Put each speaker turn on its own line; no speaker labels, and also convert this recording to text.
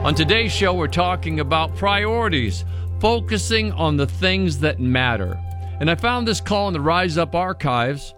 On today's show, we're talking about priorities, focusing on the things that matter. And I found this call in the Rise Up archives.